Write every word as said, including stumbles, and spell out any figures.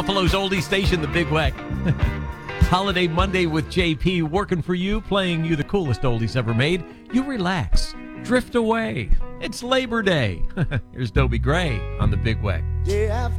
Buffalo's oldie station, the Big Weck. Holiday Monday with J P, working for you, playing you the coolest oldies ever made. You relax, drift away. It's Labor Day. Here's Dobie Gray on the Big Weck. Day after